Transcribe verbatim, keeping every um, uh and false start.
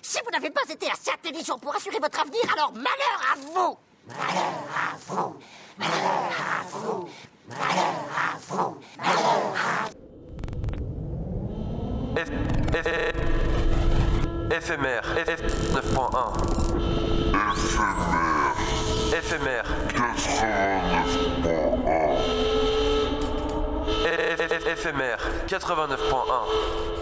Si vous n'avez pas été assez intelligent pour assurer votre avenir, alors malheur à vous. Malheur à vous. Malheur à vous. Malheur à vous. Malheur à vous. F... F... Éphémère, F... neuf point un. Éphémère. Éphémère, quatre-vingt-neuf point un. Éphémère, quatre-vingt-neuf point un.